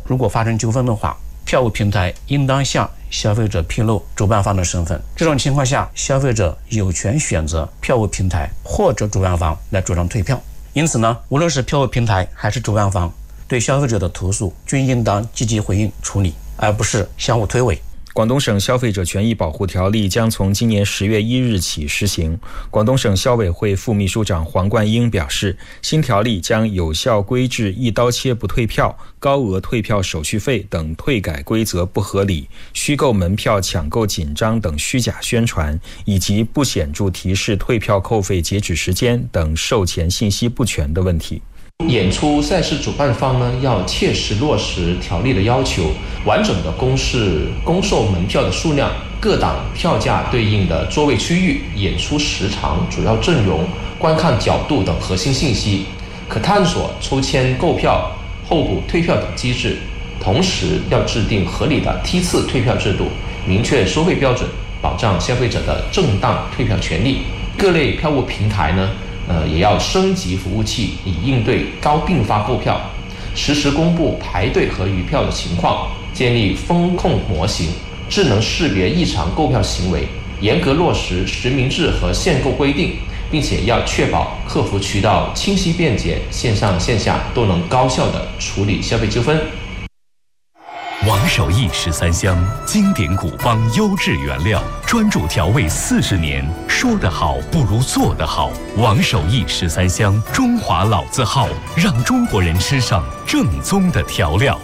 如果发生纠纷的话，票务平台应当向消费者披露主办方的身份。这种情况下，消费者有权选择票务平台或者主办方来主张退票。因此呢，无论是票务平台还是主办方，对消费者的投诉均应当积极回应处理，而不是相互推诿。 广东省消费者权益保护条例将从今年10月1日起施行。广东省消委会副秘书长黄冠英表示，新条例将有效规制一刀切不退票、高额退票手续费等退改规则不合理、虚构门票抢购紧张等虚假宣传，以及不显著提示退票扣费截止时间等售前信息不全的问题。 演出赛事主办方呢，要切实落实条例的要求，完整的公示公售门票的数量、各档票价对应的座位区域、演出时长、主要阵容、观看角度等核心信息，可探索抽签购票、候补退票等机制。同时要制定合理的梯次退票制度，明确收费标准，保障消费者的正当退票权利。各类票务平台呢，也要升级服务器，以应对高并发购票，实时公布排队和余票的情况，建立风控模型，智能识别异常购票行为，严格落实实名制和限购规定，并且要确保客服渠道清晰便捷，线上线下都能高效地处理消费纠纷。 王守义13香，经典古方，优质原料，专注调味40年。说得好不如做得好。王守义13香，中华老字号，让中国人吃上正宗的调料。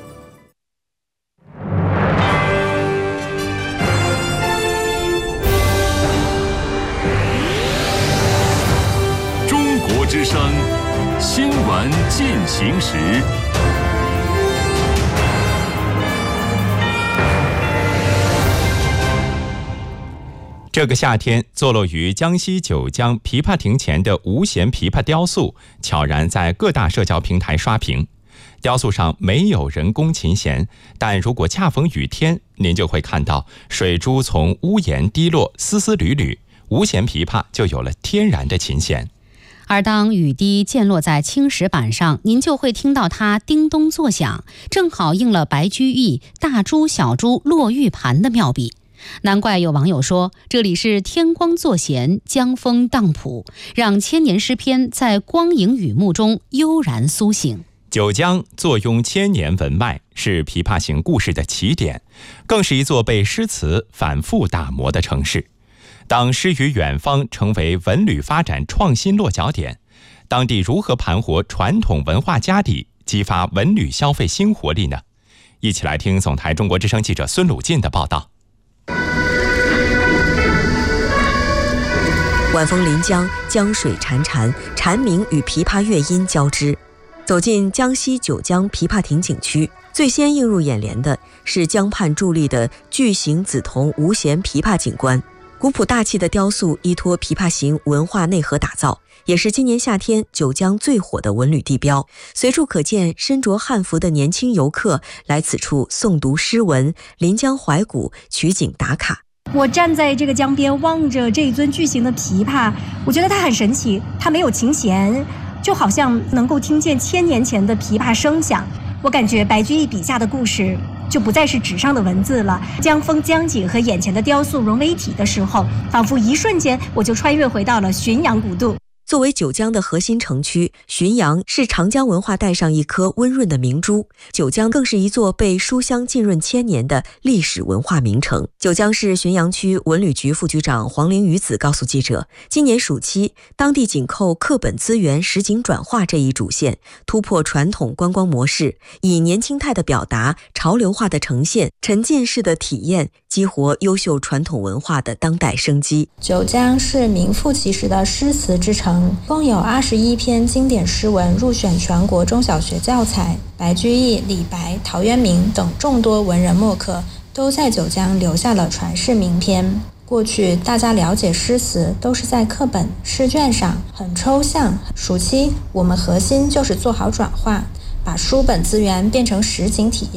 中国之声，新闻进行时。 这个夏天，坐落于江西九江琵琶亭前的无弦琵琶雕塑悄然在各大社交平台刷屏。雕塑上没有人工琴弦，但如果恰逢雨天，您就会看到水珠从屋檐滴落，丝丝缕缕，无弦琵琶就有了天然的琴弦。 而当雨滴溅落在青石板上，您就会听到它叮咚作响，正好应了白居易大珠小珠落玉盘的妙笔。难怪有网友说，这里是天光作弦，江风荡谱，让千年诗篇在光影雨幕中悠然苏醒。 九江坐拥千年文脉，是琵琶行故事的起点，更是一座被诗词反复打磨的城市。当诗与远方成为文旅发展创新落脚点，当地如何盘活传统文化家底，激发文旅消费新活力呢？一起来听总台中国之声记者孙鲁进的报道。 晚风临江，江水潺潺，蝉鸣与琵琶乐音交织。走进江西九江琵琶亭景区，最先映入眼帘的是江畔伫立的巨型紫铜无弦琵琶景观。古朴大气的雕塑依托琵琶行文化内核打造，也是今年夏天九江最火的文旅地标。随处可见身着汉服的年轻游客来此处诵读诗文、临江怀古、取景打卡。 我站在这个江边，望着这一尊巨型的琵琶，我觉得它很神奇，它没有琴弦，就好像能够听见1000年前的琵琶声响。我感觉白居易笔下的故事就不再是纸上的文字了，江风江景和眼前的雕塑融为一体的时候，仿佛一瞬间我就穿越回到了浔阳古渡。 作为九江的核心城区，浔阳是长江文化带上一颗温润的明珠，九江更是一座被书香浸润1000年的历史文化名城。九江市浔阳区文旅局副局长黄玲鱼子告诉记者，今年暑期，当地紧扣课本资源实景转化这一主线，突破传统观光模式，以年轻态的表达、潮流化的呈现、沉浸式的体验，激活优秀传统文化的当代生机。 九江是名副其实的诗词之城，共有21篇经典诗文入选全国中小学教材，白居易、李白、陶渊明等众多文人墨客都在九江留下了传世名篇。过去大家了解诗词都是在课本、试卷上，很抽象。暑期我们核心就是做好转化，把书本资源变成实景体验。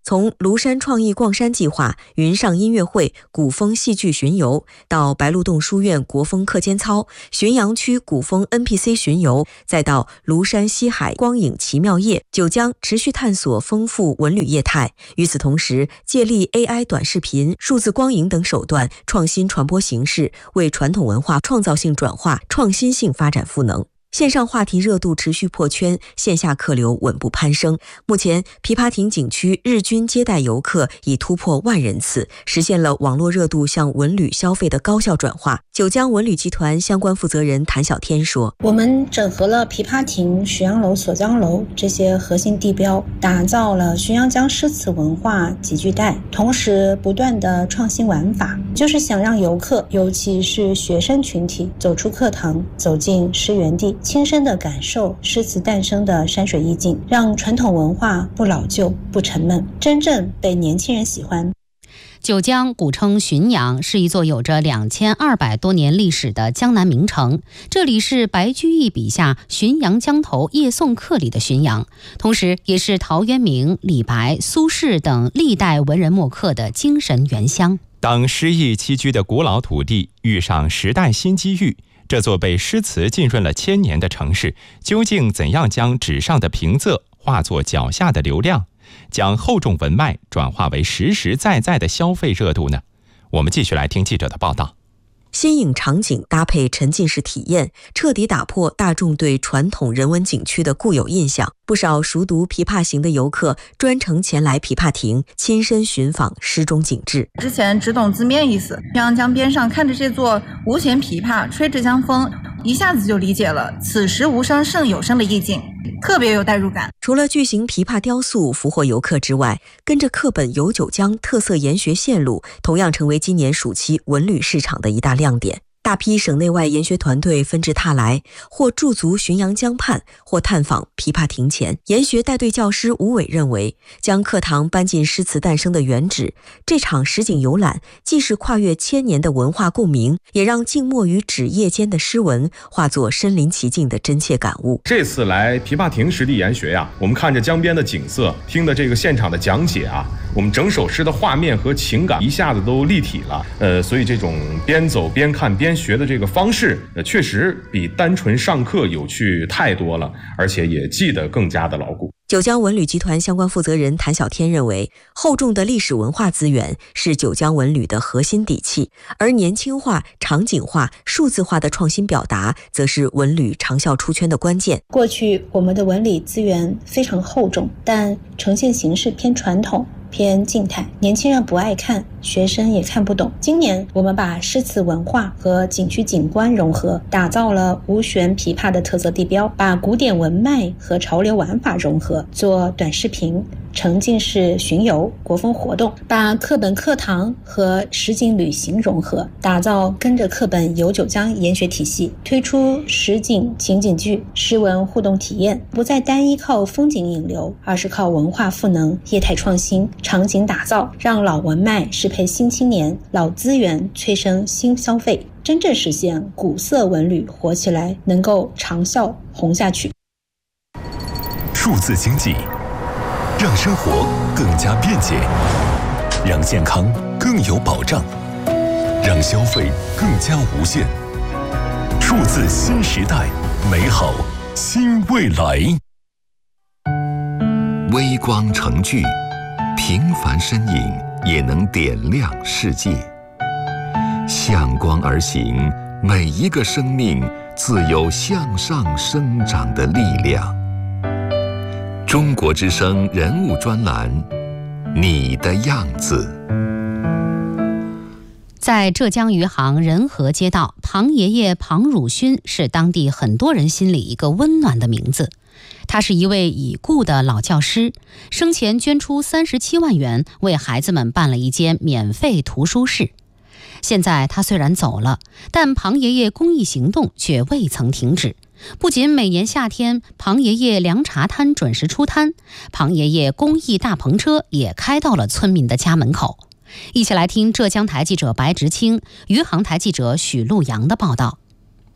从庐山创意逛山计划、云上音乐会、古风戏剧巡游，到白鹿洞书院国风课间操、浔阳区古风 NPC 巡游，再到庐山西海光影奇妙夜，九江持续探索丰富文旅业态。与此同时，借力 AI 短视频、数字光影等手段，创新传播形式，为传统文化创造性转化、创新性发展赋能。线上话题热度持续破圈，线下客流稳步攀升。目前，琵琶亭景区日均接待游客已突破10000人次，实现了网络热度向文旅消费的高效转化。九江文旅集团相关负责人谭小天说：“ 我们整合了琵琶亭、浔阳楼、锁江楼这些核心地标，打造了浔阳江诗词文化集聚带，同时不断的创新玩法，就是想让游客，尤其是学生群体，走出课堂，走进诗园地。”亲身的感受诗词诞生的山水意境，让传统文化不老旧、不沉闷，真正被年轻人喜欢。 九江古称浔阳，是一座有着2200多年历史的江南名城。这里是白居易笔下《浔阳江头夜送客》里的浔阳，同时也是陶渊明、李白、苏轼等历代文人墨客的精神原乡。 当诗意栖居的古老土地遇上时代新机遇，这座被诗词浸润了1000年的城市，究竟怎样将纸上的平仄化作脚下的流量，将厚重文脉转化为实实在在的消费热度呢？我们继续来听记者的报道。 新颖场景搭配沉浸式体验，彻底打破大众对传统人文景区的固有印象。不少熟读《琵琶行》的游客专程前来琵琶亭，亲身寻访诗中景致。 之前只懂字面意思，浔阳江边上看着这座无弦琵琶吹着江风，一下子就理解了此时无声胜有声的意境，特别有代入感。 除了巨型琵琶雕塑俘获游客之外，跟着课本游九江特色研学线路，同样成为今年暑期文旅市场的一大亮点。大批省内外研学团队纷至沓来，或驻足浔阳江畔，或探访琵琶亭前。研学带队教师吴伟认为，将课堂搬进诗词诞生的原址，这场实景游览既是跨越1000年的文化共鸣，也让静默于纸页间的诗文化作身临其境的真切感悟。 这次来琵琶亭实地研学呀，我们看着江边的景色，听的这个现场的讲解啊，我们整首诗的画面和情感一下子都立体了。所以这种边走边看边学的这个方式，确实比单纯上课有趣太多了，而且也记得更加的牢固。 九江文旅集团相关负责人谭小天认为，厚重的历史文化资源是九江文旅的核心底气，而年轻化、场景化、数字化的创新表达，则是文旅长效出圈的关键。 过去我们的文旅资源非常厚重，但呈现形式偏传统、偏静态，年轻人不爱看，学生也看不懂。今年我们把诗词文化和景区景观融合，打造了无弦琵琶的特色地标，把古典文脉和潮流玩法融合，做短视频、沉浸式巡游、国风活动，把课本课堂和实景旅行融合，打造跟着课本游九江研学体系，推出实景情景剧、诗文互动体验，不再单依靠风景引流，而是靠文化赋能、业态创新、场景打造，让老文脉适配新青年，老资源催生新消费，真正实现古色文旅活起来，能够长效红下去。 数字经济让生活更加便捷，让健康更有保障，让消费更加无限。数字新时代，美好新未来。微光成炬，平凡身影也能点亮世界。向光而行，每一个生命自有向上生长的力量。中国之声人物专栏，你的样子。 在浙江余杭仁和街道，庞爷爷庞汝勋是当地很多人心里一个温暖的名字。他是一位已故的老教师，生前捐出37万元为孩子们办了一间免费图书室。现在他虽然走了，但庞爷爷公益行动却未曾停止。不仅每年夏天庞爷爷凉茶摊准时出摊，庞爷爷公益大篷车也开到了村民的家门口。一起来听浙江台记者白直清、余杭台记者许路阳的报道。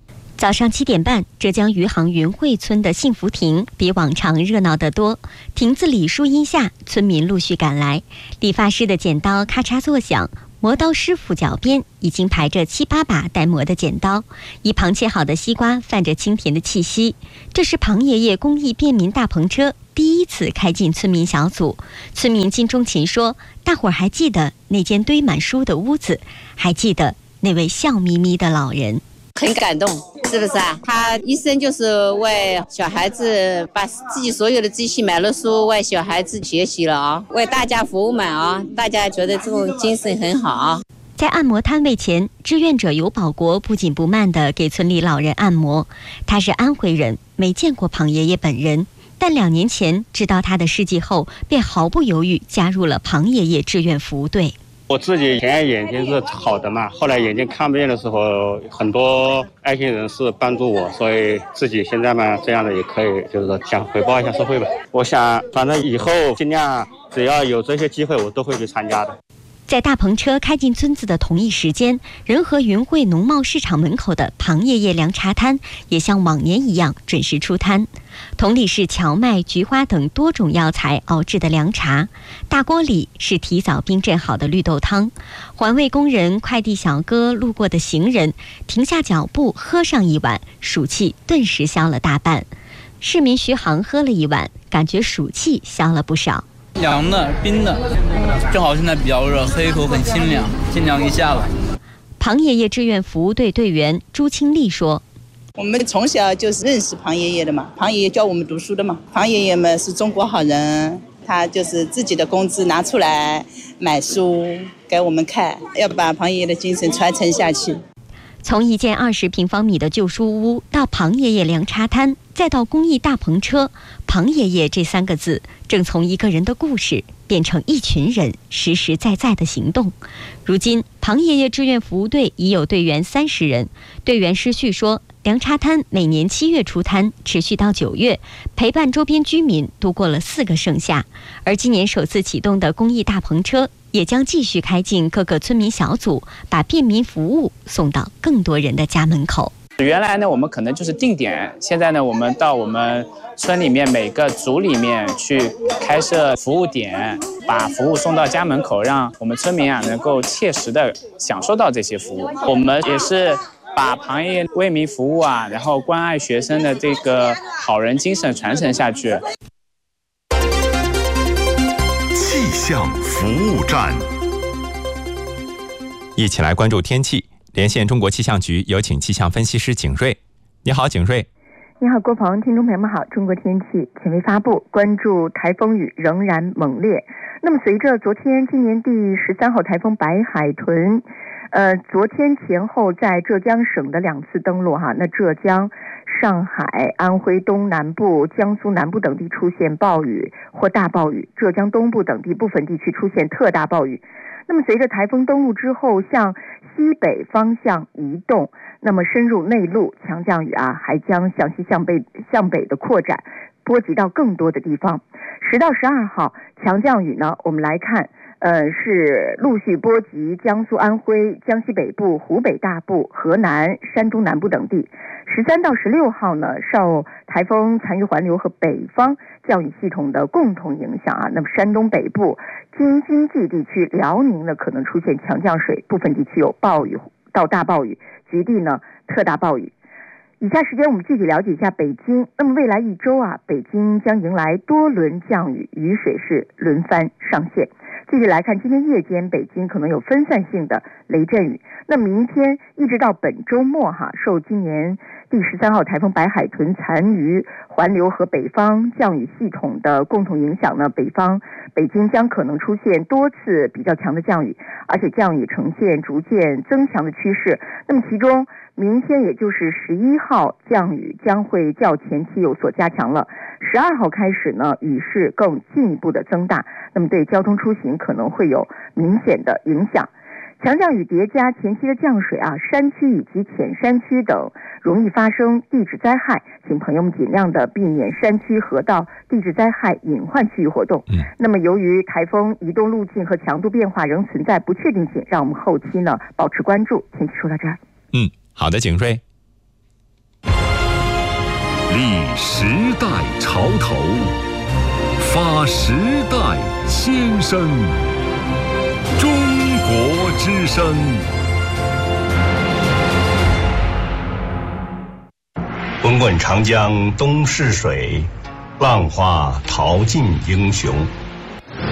早上7点半，浙江余杭云汇村的幸福亭比往常热闹得多。亭子里树荫下，村民陆续赶来，理发师的剪刀咔嚓作响，磨刀师傅脚边已经排着7、8把待磨的剪刀，一旁切好的西瓜泛着清甜的气息。这是庞爷爷公益便民大篷车第一次开进村民小组。村民金钟琴说，大伙儿还记得那间堆满书的屋子，还记得那位笑眯眯的老人。 很感动，是不是啊？他一生就是为小孩子，把自己所有的积蓄买了书，为小孩子学习了啊，为大家服务嘛啊！大家觉得这种精神很好啊。 在按摩摊位前，志愿者尤保国不紧不慢地给村里老人按摩。他是安徽人，没见过庞爷爷本人，但2年前知道他的事迹后，便毫不犹豫加入了庞爷爷志愿服务队。 我自己以前眼睛是好的嘛，后来眼睛看不见的时候，很多爱心人士帮助我，所以自己现在嘛这样的也可以，就是说想回报一下社会吧。我想反正以后尽量只要有这些机会，我都会去参加的。 在大篷车开进村子的同一时间，仁和云汇农贸市场门口的庞爷爷凉茶摊也像往年一样准时出摊。同里是荞麦、菊花等多种药材熬制的凉茶，大锅里是提早冰镇好的绿豆汤。环卫工人、快递小哥、路过的行人停下脚步喝上一碗，暑气顿时消了大半。市民徐航喝了一碗，感觉暑气消了不少。 凉的、冰的，正好现在比较热，喝一口很清凉，清凉一下了。 庞爷爷志愿服务队队员朱清丽说， 我们从小就是认识庞爷爷的嘛，庞爷爷教我们读书的嘛。庞爷爷们是中国好人，他就是自己的工资拿出来买书给我们看，要把庞爷爷的精神传承下去。 从一间20平方米的旧书屋到庞爷爷凉茶摊，再到公益大篷车，庞爷爷这3个字正从一个人的故事变成一群人实实在在的行动。如今庞爷爷志愿服务队已有队员30人。队员施旭说，凉茶摊每年7月出摊，持续到9月，陪伴周边居民度过了4个盛夏。而今年首次启动的公益大篷车也将继续开进各个村民小组，把便民服务送到更多人的家门口。 原来呢，我们可能就是定点，现在呢，我们到我们村里面每个组里面去开设服务点，把服务送到家门口，让我们村民啊能够切实的享受到这些服务。我们也是把庞爷爷为民服务啊，然后关爱学生的这个好人精神传承下去。 气象服务站， 一起来关注天气。连线中国气象局，有请气象分析师景瑞。你好，景瑞。 你好，郭鹏，听众朋友们好。中国天气权威发布，关注台风雨仍然猛烈。那么随着昨天今年第13号台风白海豚昨天前后在浙江省的2次登陆哈，那浙江、上海、安徽东南部、江苏南部等地出现暴雨或大暴雨，浙江东部等地部分地区出现特大暴雨。那么随着台风登陆之后向西北方向移动，那么深入内陆，强降雨啊还将向西向北的扩展，波及到更多的地方。10到12号强降雨呢，我们来看是陆续波及江苏、安徽、江西北部、湖北大部、河南、山东南部等地。13到16号呢，受台风残余环流和北方降雨系统的共同影响啊，那么山东北部、京津冀地区、辽宁呢可能出现强降水，部分地区有暴雨到大暴雨，局地呢特大暴雨。以下时间我们具体了解一下北京。那么未来1周啊，北京将迎来多轮降雨，雨水是轮番上线。具体来看，今天夜间北京可能有分散性的雷阵雨。那明天一直到本周末哈，受今年第13号台风白海豚残余环流和北方降雨系统的共同影响呢，北京将可能出现多次比较强的降雨，而且降雨呈现逐渐增强的趋势。那么其中明天也就是11号降雨将会较前期有所加强了，12号开始呢雨势更进一步的增大，那么对交通出行可能会有明显的影响。强降雨叠加前期的降水啊，山区以及浅山区等容易发生地质灾害，请朋友们尽量的避免山区河道地质灾害隐患区域活动。那么由于台风移动路径和强度变化仍存在不确定性，让我们后期呢保持关注。前期说到这儿。 好的，景瑞。 立时代潮头，发时代先声。中国之声。 滚滚长江东逝水，浪花淘尽英雄。